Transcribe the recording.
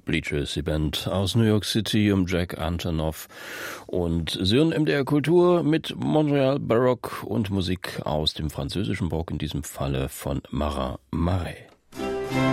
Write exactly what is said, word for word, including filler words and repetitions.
Bleachers, die Band aus New York City um Jack Antonoff. Und Sie hören M D R Kultur mit Montreal Baroque und Musik aus dem französischen Barock, in diesem Falle von Marin Marais.